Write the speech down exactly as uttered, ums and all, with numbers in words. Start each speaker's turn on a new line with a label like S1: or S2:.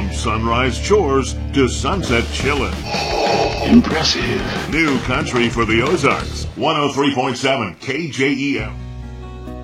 S1: From sunrise chores to sunset chillin'.
S2: Impressive.
S1: New country for the Ozarks. one oh three point seven K J E M.